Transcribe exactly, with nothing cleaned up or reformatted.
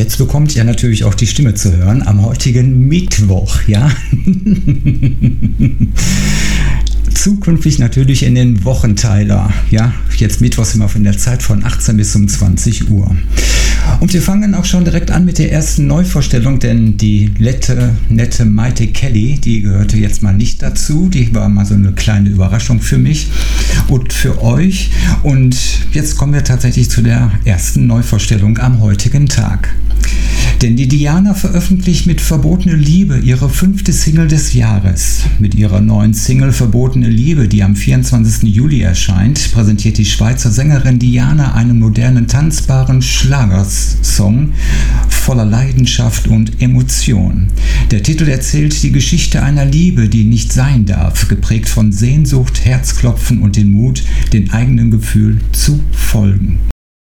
jetzt bekommt ihr natürlich auch die Stimme zu hören am heutigen Mittwoch, ja. Zukünftig natürlich in den Wochenteiler, ja. Jetzt Mittwochs immer von der Zeit von achtzehn bis um zwanzig Uhr. Und wir fangen auch schon direkt an mit der ersten Neuvorstellung, denn die nette, nette Maite Kelly, die gehörte jetzt mal nicht dazu. Die war mal so eine kleine Überraschung für mich und für euch. Und jetzt kommen wir tatsächlich zu der ersten Neuvorstellung am heutigen Tag. Denn die Diana veröffentlicht mit Verbotene Liebe ihre fünfte Single des Jahres. Mit ihrer neuen Single Verbotene Liebe, die am vierundzwanzigsten Juli erscheint, präsentiert die Schweizer Sängerin Diana einen modernen, tanzbaren Schlagersong voller Leidenschaft und Emotion. Der Titel erzählt die Geschichte einer Liebe, die nicht sein darf, geprägt von Sehnsucht, Herzklopfen und dem Mut, den eigenen Gefühl zu folgen.